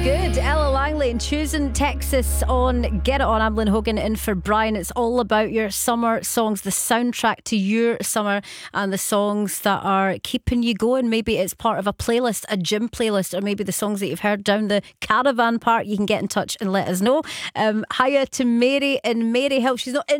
Good. Ella Langley and Choosing Texas on Get It On. I'm Lynn Hogan in for Brian. It's all about your summer songs, the soundtrack to your summer, and the songs that are keeping you going. Maybe it's part of a playlist, a gym playlist, or maybe the songs that you've heard down the caravan park. You can get in touch and let us know. Hiya to Mary in Maryhill. She's not in